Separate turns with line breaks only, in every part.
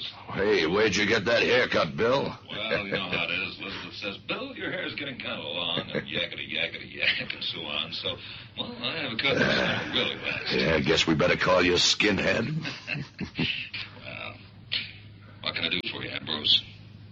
Ambrose.
Hey, where'd you get that haircut, Bill?
Well, you know how it is. Elizabeth says, Bill, your hair's getting kind of long, and yakety-yakety-yak, and so on. So, well, I have a cut that's really last.
Yeah, I guess we better call you Skinhead.
Well, what can I do for you, Ambrose?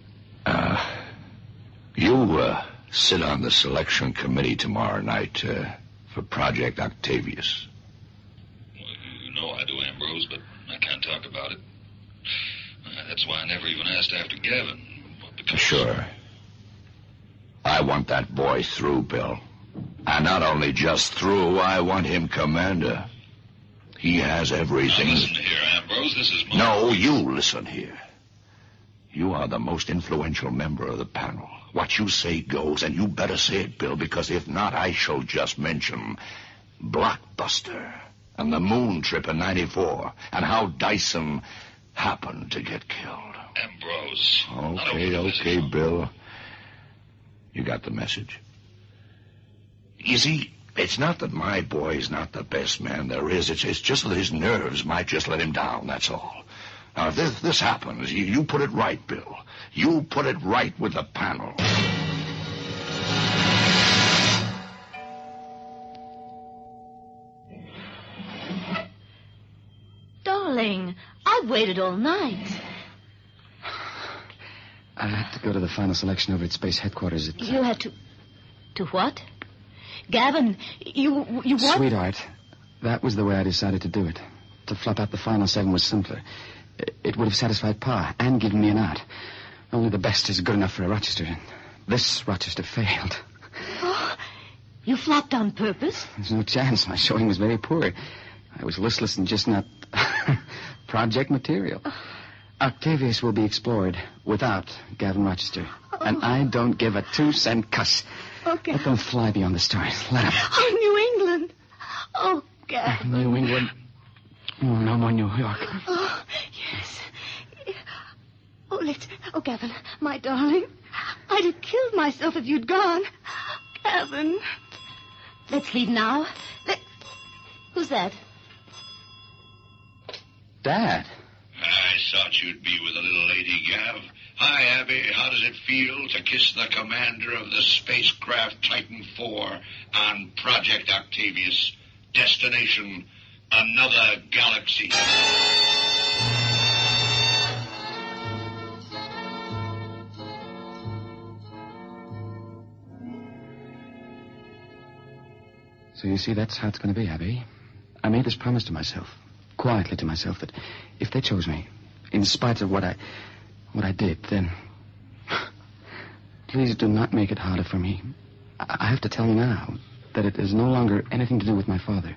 You sit on the selection committee tomorrow night for Project Octavius.
Well, you know I do, Ambrose, but I can't talk about it. That's why I never even asked after Gavin. Because...
Sure. I want that boy through, Bill. And not only just through, I want him commander. He has everything.
Now listen here, Ambrose, this is my...
No, you listen here. You are the most influential member of the panel. What you say goes, and you better say it, Bill, because if not, I shall just mention Blockbuster and the moon trip in '94 and how Dyson happened to get killed.
Ambrose.
Okay, Bill. You got the message? You see, it's not that my boy's not the best man there is. It's just that his nerves might just let him down, that's all. Now, if this happens, you put it right, Bill. You put it right with the panel.
Darling, I've waited all night.
I had to go to the final selection over at Space Headquarters.
You had to... To what? Gavin, you what?
Sweetheart, that was the way I decided to do it. To flop out the final 7 was simpler. It would have satisfied Pa and given me an out. Only the best is good enough for a Rochester. This Rochester failed.
Oh, you flopped on purpose?
There's no chance. My showing was very poor. I was listless and just not project material. Octavius will be explored without Gavin Rochester. And I don't give a 2-cent cuss.
Okay.
Let them fly beyond the stars. Let them.
Oh, New England. Oh, Gavin.
New England. Oh, no more New York.
Oh, yes. Oh, Gavin, my darling. I'd have killed myself if you'd gone. Gavin. Let's leave now. Who's that?
Dad.
I thought you'd be with the little lady, Gav. Hi, Abby. How does it feel to kiss the commander of the spacecraft Titan IV on Project Octavius? Destination, another galaxy.
So you see, that's how it's going to be, Abby. I made this promise to myself, quietly to myself, that if they chose me, in spite of what I did, then please do not make it harder for me. I have to tell you now that it is no longer anything to do with my father.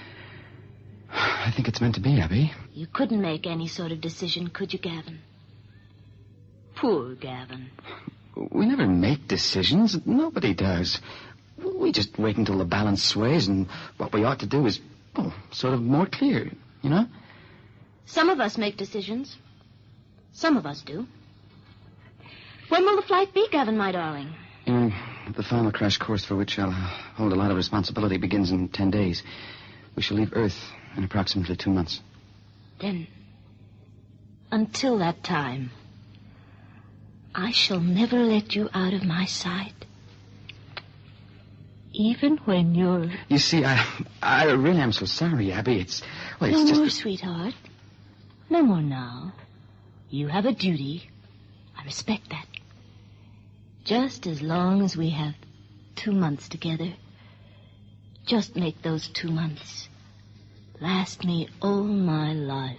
I think it's meant to be, Abby.
You couldn't make any sort of decision, could you, Gavin? Poor Gavin.
We never make decisions. Nobody does. We just wait until the balance sways, and what we ought to do is, sort of more clear, you know?
Some of us make decisions. Some of us do. When will the flight be, Gavin, my darling?
The final crash course, for which I'll hold a lot of responsibility, begins in 10 days. We shall leave Earth in approximately 2 months.
Then, until that time, I shall never let you out of my sight. Even when you're...
You see, I really am so sorry, Abby. It's
no
just...
more, sweetheart. No more now. You have a duty. I respect that. Just as long as we have 2 months together, just make those 2 months last me all my life.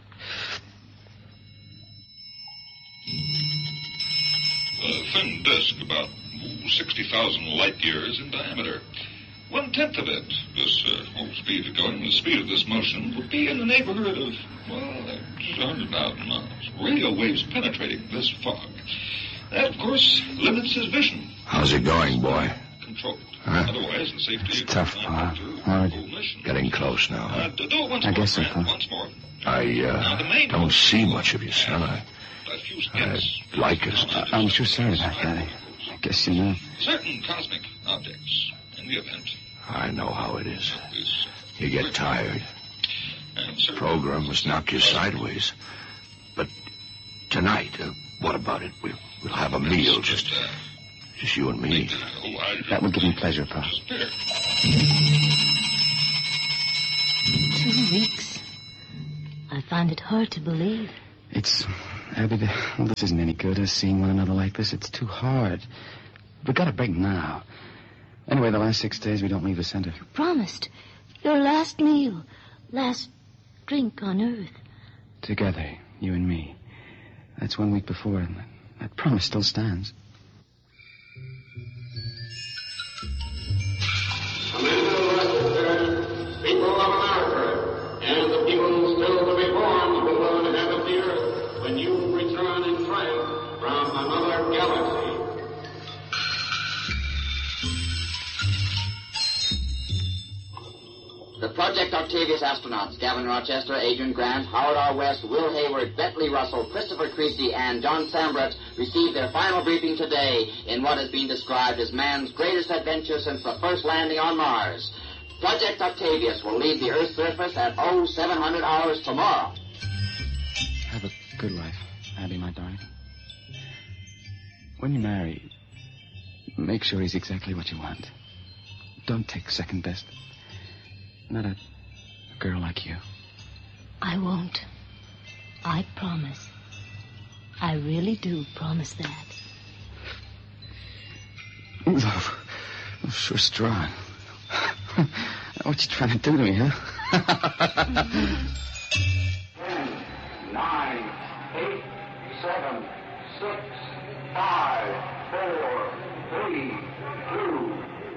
A thin disk about 60,000 light years in diameter. 1/10 of it, this speed of going, the speed of this motion, would be in the neighborhood of, 100,000 miles. Radio waves penetrating this fog. That, of course, limits his vision.
How's it going, boy?
Controlled.
Huh?
Otherwise, the safety
It's
of
tough, Pa. Hard.
Getting close now.
Do it once
I
more,
guess so,
Fran,
Pa.
once more.
I don't see much of you, son.
A few steps.
I'd like us.
I'm sure sorry about that. I guess you know.
Certain cosmic objects, in the event,
I know how it is.
is
You get tired.
and certain
Program must knock you sideways. But tonight. What about it? We'll have a meal, just you and me.
That would give me pleasure, Pa.
2 weeks. I find it hard to believe.
Abby, this isn't any good, us seeing one another like this. It's too hard. We've got to break now. Anyway, the last 6 days we don't leave the center.
You promised. Your last meal. Last drink on Earth.
Together, you and me. That's 1 week before, and that promise still stands.
People of America, and the people still to be born who will inhabit the earth when you return in triumph from another galaxy.
The Project Octavius astronauts, Gavin Rochester, Adrian Grant, Howard R. West, Will Hayward, Bentley Russell, Christopher Creasy, and John Sambret, received their final briefing today in what has been described as man's greatest adventure since the first landing on Mars. Project Octavius will leave the Earth's surface at 0700 hours tomorrow.
Have a good life, Abby, my darling. When you marry, make sure he's exactly what you want. Don't take second best. Not a girl like you.
I won't. I promise. I really do promise that.
Oh, sure strong. What you trying to do to me, huh?